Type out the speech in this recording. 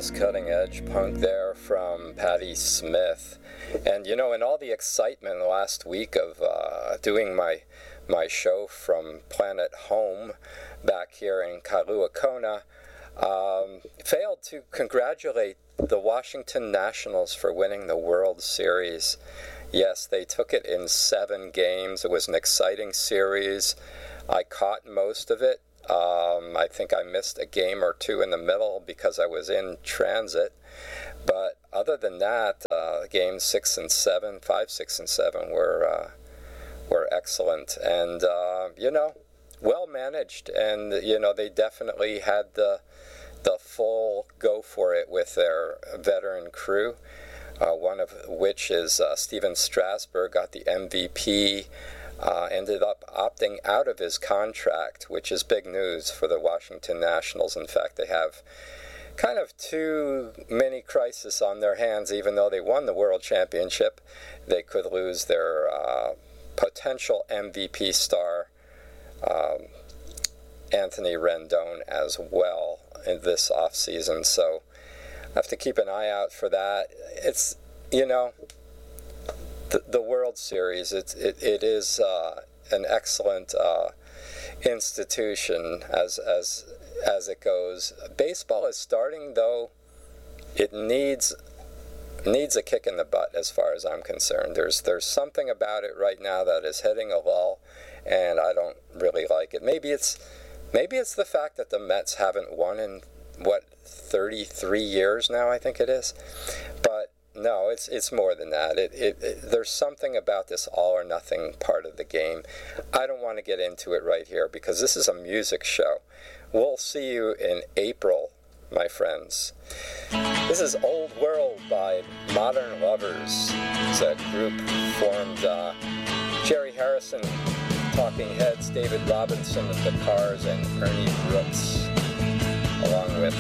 nice cutting-edge punk there from Patti Smith. And, you know, in all the excitement last week of doing my show from Planet Home back here in Kailua Kona, failed to congratulate the Washington Nationals for winning the World Series. Yes, they took it in 7 games. It was an exciting series. I caught most of it. I think I missed a game or two in the middle because I was in transit. But other than that, games 6 and 7, 5, 6, and 7 were excellent. And, you know, well managed. And, you know, they definitely had the full go for it with their veteran crew. One of which is Steven Strasburg, got the MVP, ended up opting out of his contract, which is big news for the Washington Nationals. In fact, they have kind of too many crises on their hands. Even though they won the World Championship, they could lose their potential MVP star, Anthony Rendon, as well in this offseason. So I have to keep an eye out for that. It's, you know, the World Series, it is an excellent institution as it goes. Baseball is starting, though. It needs a kick in the butt as far as I'm concerned. There's something about it right now that is hitting a lull, and I don't really like it. Maybe it's the fact that the Mets haven't won in 33 years now, I think it is. But no, it's more than that. There's something about this all or nothing part of the game. I don't want to get into it right here because this is a music show. We'll see you in April, my friends. This is Old World by Modern Lovers. It's a group formed, Jerry Harrison, Talking Heads, David Robinson of the Cars, and Ernie Brooks, along with